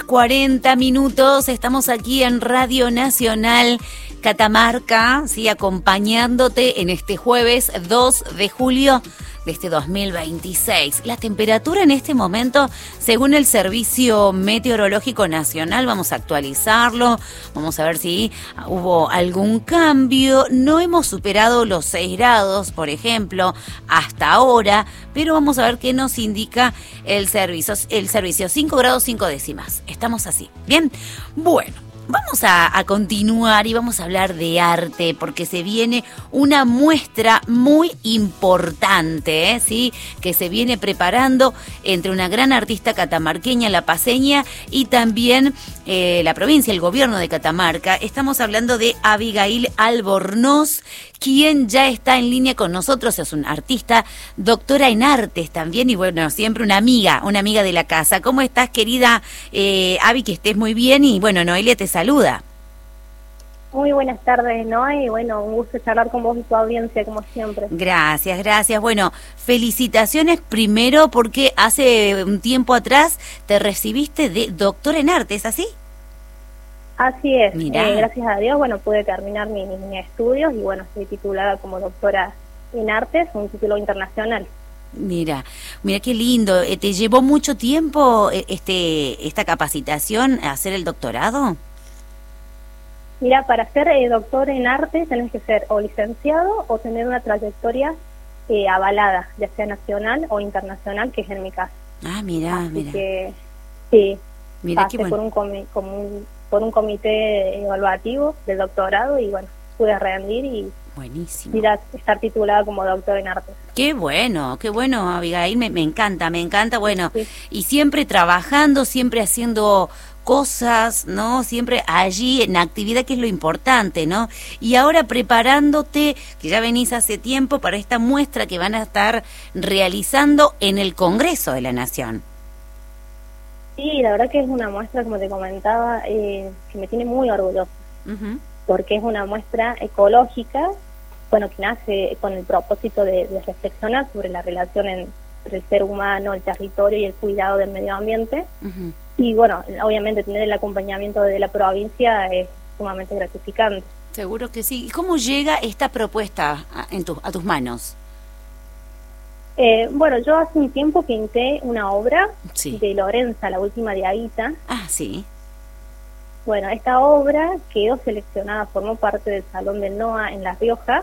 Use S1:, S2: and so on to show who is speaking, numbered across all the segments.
S1: 10:40. Estamos aquí en Radio Nacional Catamarca, ¿sí? Acompañándote en este jueves 2 de julio de este 2026. La temperatura en este momento, según el Servicio Meteorológico Nacional, vamos a actualizarlo, vamos a ver si hubo algún cambio. No hemos superado los 6 grados, por ejemplo, hasta ahora, pero vamos a ver qué nos indica el servicio 5 grados 5 décimas. Estamos así. Bien, bueno. Vamos a continuar y vamos a hablar de arte porque se viene una muestra muy importante, ¿sí? Que se viene preparando entre una gran artista catamarqueña, la paceña, y también la provincia, el gobierno de Catamarca. Estamos hablando de Abigail Albornoz, quien ya está en línea con nosotros. Es una artista, doctora en artes también y bueno, siempre una amiga de la casa. ¿Cómo estás, querida Abby? Que estés muy bien y bueno, Noelia te saluda.
S2: Muy buenas tardes, Noé, y bueno, un gusto charlar con vos y tu audiencia, como siempre.
S1: Gracias. Bueno, felicitaciones primero porque hace un tiempo atrás te recibiste de doctora en arte, ¿es así?
S2: Así es, gracias a Dios, bueno, pude terminar mis estudios y bueno, estoy titulada como doctora en artes, un título internacional.
S1: Mira qué lindo. ¿Te llevó mucho tiempo esta capacitación a hacer el doctorado?
S2: Mira, para ser doctor en arte tenés que ser o licenciado o tener una trayectoria avalada, ya sea nacional o internacional, que es en mi caso.
S1: Ah, mira.
S2: Que, sí,
S1: mira
S2: pasé por un comité evaluativo del doctorado y bueno, pude rendir y
S1: buenísimo.
S2: Ir a estar titulada como doctor en arte.
S1: Qué bueno, Abigail, me encanta, bueno,
S2: sí.
S1: Y siempre trabajando, siempre haciendo cosas, ¿no? Siempre allí en actividad, que es lo importante, ¿no? Y ahora preparándote, que ya venís hace tiempo, para esta muestra que van a estar realizando en el Congreso de la Nación.
S2: Sí, la verdad que es una muestra, como te comentaba, que me tiene muy orgullosa, porque es una muestra ecológica, bueno, que nace con el propósito de reflexionar sobre la relación entre el ser humano, el territorio y el cuidado del medio ambiente. Y bueno, obviamente tener el acompañamiento de la provincia es sumamente gratificante.
S1: Seguro que sí. ¿Y cómo llega esta propuesta a tus manos?
S2: Bueno, yo hace un tiempo pinté una obra de Lorenza, La Última Diaguita.
S1: Ah, sí.
S2: Bueno, esta obra quedó seleccionada, formó parte del Salón del NOA en La Rioja.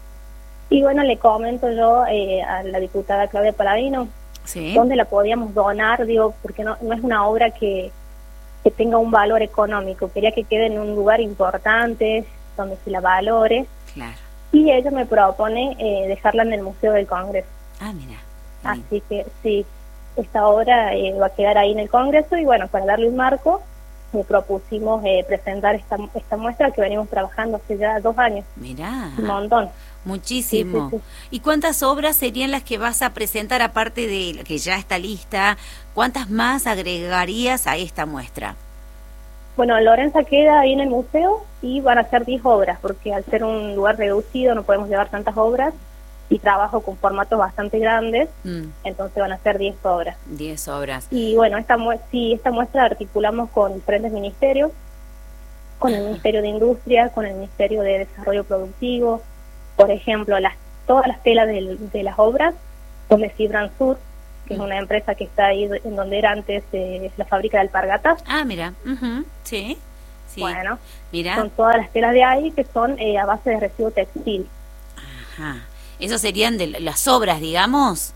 S2: Y bueno, le comento yo a la diputada Claudia Paladino, dónde la podíamos donar, digo, porque no es una obra que tenga un valor económico, quería que quede en un lugar importante, donde se la valore.
S1: Claro.
S2: Y ella me propone dejarla en el Museo del Congreso.
S1: Ah, mira.
S2: Así que sí, esta obra va a quedar ahí en el Congreso y bueno, para darle un marco, me propusimos presentar esta muestra que venimos trabajando hace ya 2 años.
S1: Mirá.
S2: Un montón.
S1: Muchísimo. Sí. ¿Y cuántas obras serían las que vas a presentar, aparte de la que ya está lista? ¿Cuántas más agregarías a esta muestra?
S2: Bueno, Lorenza queda ahí en el museo y van a ser 10 obras, porque al ser un lugar reducido no podemos llevar tantas obras y trabajo con formatos bastante grandes, entonces van a ser 10 obras.
S1: 10 obras.
S2: Y bueno, esta muestra articulamos con diferentes ministerios, con el Ministerio de Industria, con el Ministerio de Desarrollo Productivo. Por ejemplo, todas las telas de las obras son de Fibransur, que es una empresa que está ahí en donde era antes la fábrica de alpargatas.
S1: Ah, mira, sí.
S2: Bueno,
S1: mira.
S2: Son todas las telas de ahí que son a base de residuo textil.
S1: Ajá. ¿Esos serían de las obras, digamos?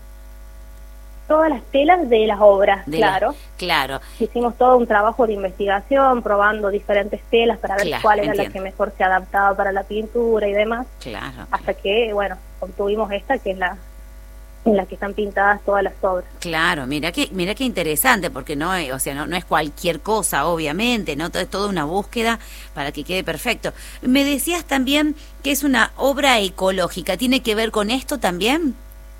S2: Todas las telas de las obras, claro.
S1: Claro.
S2: Hicimos todo un trabajo de investigación, probando diferentes telas para ver cuál era la que mejor se adaptaba para la pintura y demás.
S1: Claro.
S2: Hasta que, bueno, obtuvimos esta, que es en la que están pintadas todas las obras.
S1: Claro, mira qué interesante, porque no es cualquier cosa, obviamente, ¿no? Es toda una búsqueda para que quede perfecto. Me decías también que es una obra ecológica, ¿tiene que ver con esto también?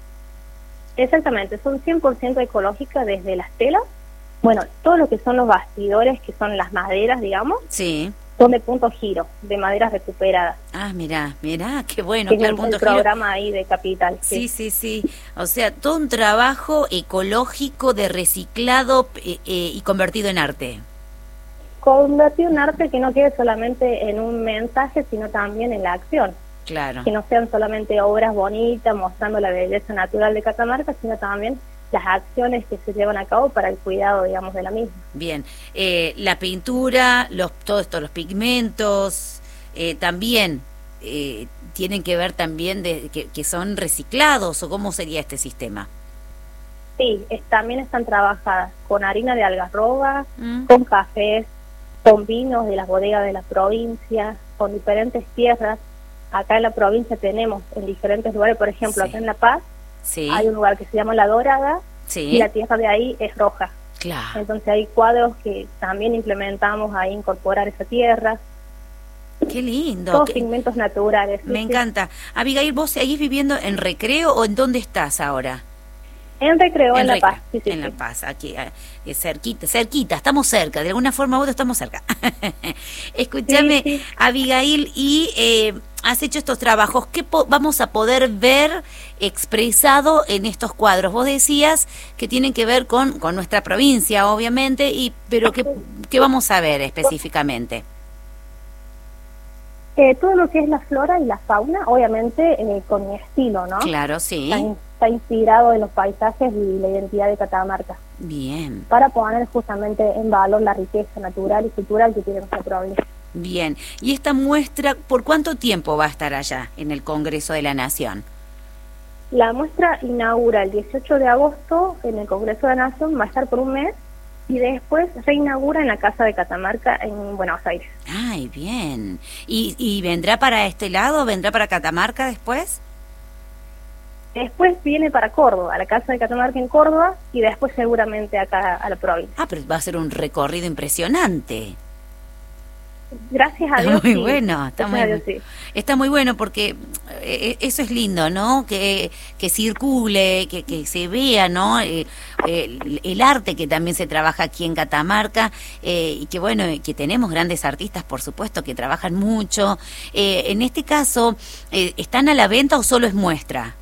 S2: Exactamente, son 100% ecológicas desde las telas. Bueno, todo lo que son los bastidores, que son las maderas, digamos.
S1: Sí.
S2: Son de punto giro, de maderas recuperadas.
S1: Ah, mirá, qué bueno.
S2: Tiene el programa ahí de Capital.
S1: Sí. O sea, todo un trabajo ecológico de reciclado y convertido en arte.
S2: convertir un arte que no quede solamente en un mensaje, sino también en la acción.
S1: Claro.
S2: Que no sean solamente obras bonitas mostrando la belleza natural de Catamarca, sino también las acciones que se llevan a cabo para el cuidado, digamos, de la misma.
S1: Bien, la pintura, todo esto, los pigmentos, también tienen que ver también de que son reciclados, o cómo sería este sistema.
S2: Sí, también están trabajadas con harina de algarroba, con cafés, con vinos de las bodegas de la provincia, con diferentes tierras. Acá en la provincia tenemos en diferentes lugares, por ejemplo, acá en La Paz, hay un lugar que se llama La Dorada, y la tierra de ahí es roja.
S1: Claro.
S2: Entonces hay cuadros que también implementamos ahí, incorporar esa tierra.
S1: Qué lindo.
S2: Todos pigmentos naturales.
S1: Me encanta. Abigail, ¿vos seguís viviendo en Recreo o en dónde estás ahora?
S2: En Recreo, en La Paz.
S1: En La Paz, aquí, cerquita, estamos cerca, de alguna forma u otra estamos cerca. Escúchame, Abigail, y has hecho estos trabajos, ¿qué vamos a poder ver expresado en estos cuadros? Vos decías que tienen que ver con nuestra provincia, obviamente, pero ¿qué vamos a ver específicamente?
S2: Todo lo que es la flora y la fauna, obviamente con mi estilo, ¿no?
S1: Claro, sí.
S2: Está inspirado en los paisajes y la identidad de Catamarca.
S1: Bien.
S2: Para poner justamente en valor la riqueza natural y cultural que tiene nuestra provincia.
S1: Bien. ¿Y esta muestra, por cuánto tiempo va a estar allá en el Congreso de la Nación?
S2: La muestra inaugura el 18 de agosto en el Congreso de la Nación, va a estar por un mes, y después reinaugura en la Casa de Catamarca en Buenos Aires.
S1: Ay, bien. ¿Y vendrá para este lado? ¿Vendrá para Catamarca después?
S2: Después viene para Córdoba, a la Casa de Catamarca en Córdoba, y después seguramente acá a la provincia.
S1: Ah, pero va a ser un recorrido impresionante.
S2: Gracias a Dios.
S1: Muy bueno, está muy bueno porque eso es lindo, ¿no? Que circule, que se vea, ¿no? El arte que también se trabaja aquí en Catamarca, y que bueno, que tenemos grandes artistas, por supuesto, que trabajan mucho. En este caso, ¿están a la venta o solo es muestra?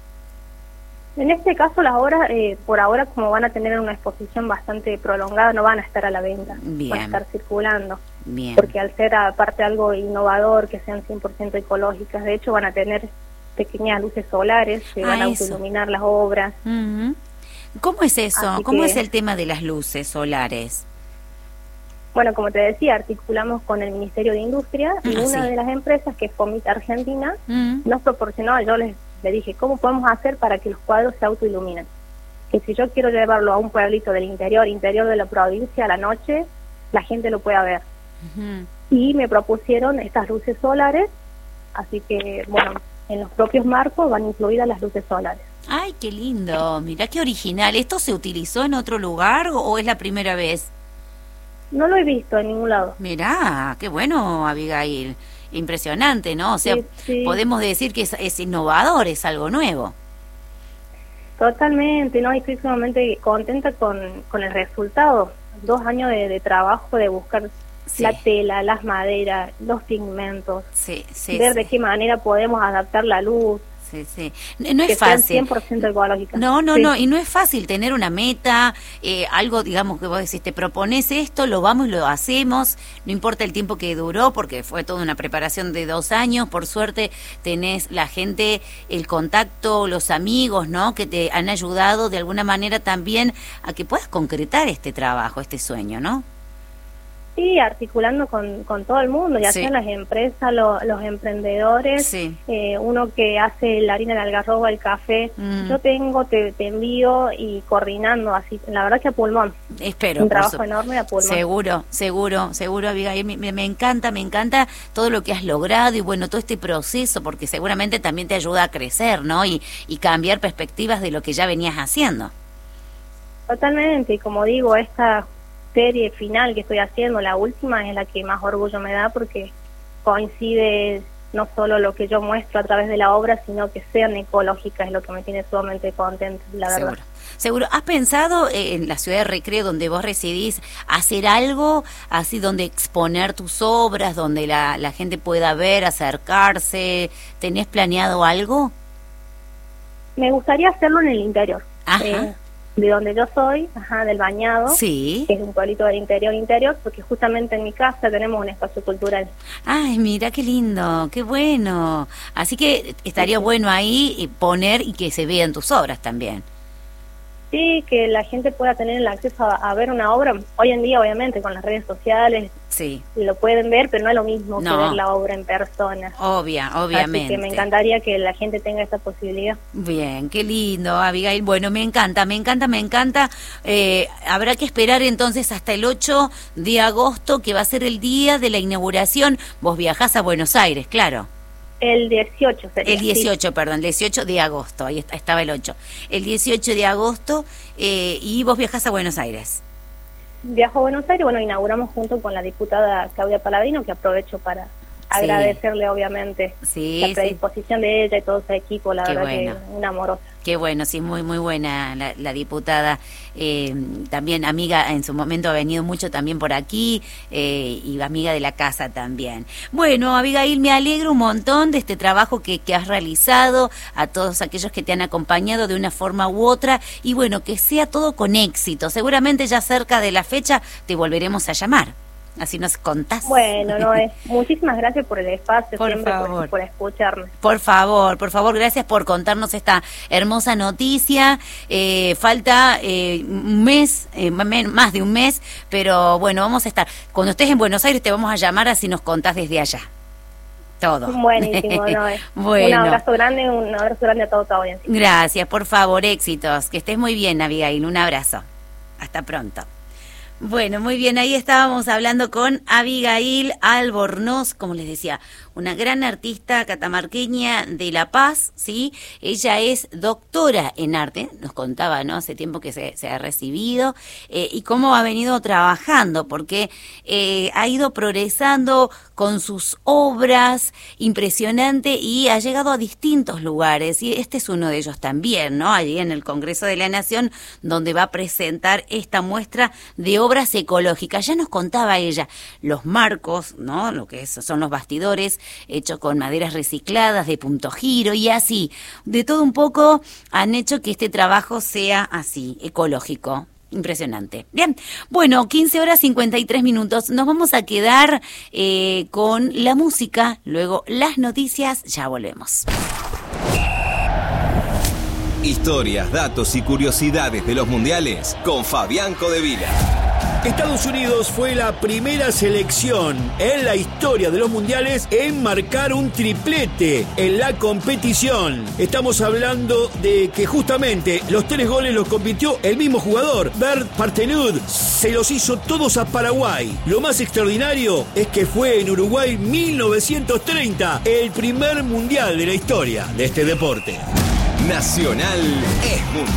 S2: En este caso las obras, por ahora, como van a tener una exposición bastante prolongada, no van a estar a la venta,
S1: Bien.
S2: van a estar circulando.
S1: Bien.
S2: Porque al ser aparte algo innovador, que sean 100% ecológicas, de hecho van a tener pequeñas luces solares que van a autoiluminar las obras.
S1: ¿Cómo es eso? ¿Cómo es el tema de las luces solares?
S2: Bueno, como te decía, articulamos con el Ministerio de Industria y una de las empresas, que es Fomita Argentina, nos proporcionó, yo le dije, ¿cómo podemos hacer para que los cuadros se autoiluminen? Que si yo quiero llevarlo a un pueblito del interior de la provincia, a la noche, la gente lo pueda ver. Y me propusieron estas luces solares, así que, bueno, en los propios marcos van incluidas las luces solares.
S1: ¡Ay, qué lindo! Mirá qué original. ¿Esto se utilizó en otro lugar o es la primera vez?
S2: No lo he visto en ningún lado.
S1: Mirá, qué bueno, Abigail. Impresionante, ¿no? O sea, podemos decir que es innovador, es algo nuevo.
S2: Totalmente, ¿no? Y estoy sumamente contenta con el resultado. 2 años de trabajo, de buscar la tela, las maderas, los pigmentos, ver de qué manera podemos adaptar la luz.
S1: No es fácil.
S2: 100% ecológica.
S1: No, y no es fácil tener una meta, algo, digamos, que vos decís, te propones esto, lo vamos y lo hacemos, no importa el tiempo que duró, porque fue toda una preparación de 2 años, por suerte tenés la gente, el contacto, los amigos, ¿no?, que te han ayudado de alguna manera también a que puedas concretar este trabajo, este sueño, ¿no?
S2: Sí, articulando con todo el mundo, ya sean las empresas, los emprendedores, uno que hace la harina de algarroba, el café, yo te envío, y coordinando así, la verdad que a pulmón.
S1: Espero.
S2: Un trabajo enorme a pulmón.
S1: Seguro, Abigail, me encanta todo lo que has logrado y bueno, todo este proceso, porque seguramente también te ayuda a crecer, ¿no? Y cambiar perspectivas de lo que ya venías haciendo.
S2: Totalmente, y como digo, esta serie final que estoy haciendo, la última, es la que más orgullo me da, porque coincide no solo lo que yo muestro a través de la obra, sino que sean ecológicas, es lo que me tiene sumamente contenta, la verdad.
S1: Seguro. ¿Has pensado en la ciudad de Recreo, donde vos residís, hacer algo así, donde exponer tus obras, donde la gente pueda ver, acercarse? ¿Tenés planeado algo?
S2: Me gustaría hacerlo en el interior. de donde yo soy, del Bañado,
S1: sí,
S2: que es un pueblito del interior, porque justamente en mi casa tenemos un espacio cultural.
S1: Ay, mira qué lindo, qué bueno. Así que estaría bueno ahí poner y que se vean tus obras también.
S2: Sí, que la gente pueda tener el acceso a ver una obra. Hoy en día, obviamente, con las redes sociales,
S1: sí,
S2: lo pueden ver, pero no es lo mismo que ver la obra en persona.
S1: Obviamente.
S2: Así que me encantaría que la gente tenga esa posibilidad.
S1: Bien, qué lindo, Abigail. Bueno, me encanta. Habrá que esperar entonces hasta el 8 de agosto, que va a ser el día de la inauguración. Vos viajás a Buenos Aires, claro.
S2: El 18 sería.
S1: El 18, sí. Perdón, el 18 de agosto, ahí estaba el 8. El 18 de agosto, y vos viajás a Buenos Aires.
S2: Viajo a Buenos Aires, inauguramos junto con la diputada Claudia Paladino, que aprovecho para agradecerle, obviamente, la predisposición de ella y todo ese equipo, la verdad que una amorosa.
S1: Qué bueno, sí, muy buena la diputada, también amiga, en su momento ha venido mucho también por aquí, y amiga de la casa también. Bueno, Abigail, me alegro un montón de este trabajo que has realizado, a todos aquellos que te han acompañado de una forma u otra, y bueno, que sea todo con éxito. Seguramente ya cerca de la fecha te volveremos a llamar. Así nos contás.
S2: Bueno, muchísimas gracias por el espacio, por escucharme.
S1: Por favor, gracias por contarnos esta hermosa noticia. Falta un mes, más de un mes, pero bueno, vamos a estar. Cuando estés en Buenos Aires te vamos a llamar, así nos contás desde allá. Todo.
S2: Buenísimo, bueno. Un abrazo grande a toda tu audiencia.
S1: Gracias, por favor, éxitos. Que estés muy bien, Abigail. Un abrazo. Hasta pronto. Bueno, muy bien, ahí estábamos hablando con Abigail Albornoz, como les decía, una gran artista catamarqueña de La Paz, ¿sí? Ella es doctora en arte, nos contaba, ¿no? Hace tiempo que se ha recibido, y cómo ha venido trabajando, porque ha ido progresando con sus obras, impresionante, y ha llegado a distintos lugares, y este es uno de ellos también, ¿no? Allí en el Congreso de la Nación, donde va a presentar esta muestra de obras ecológicas. Ya nos contaba ella los marcos, ¿no? Lo que son los bastidores, hechos con maderas recicladas, de punto giro y así. De todo un poco han hecho que este trabajo sea así, ecológico. Impresionante. Bien, bueno, 15:53. Nos vamos a quedar con la música, luego las noticias, ya volvemos.
S3: Historias, datos y curiosidades de los mundiales con Fabián Codevila.
S4: Estados Unidos fue la primera selección en la historia de los mundiales en marcar un triplete en la competición. Estamos hablando de que justamente los 3 goles los convirtió el mismo jugador, Bert Partenud. Se los hizo todos a Paraguay. Lo más extraordinario es que fue en Uruguay 1930, el primer mundial de la historia de este deporte.
S3: Nacional es mundial.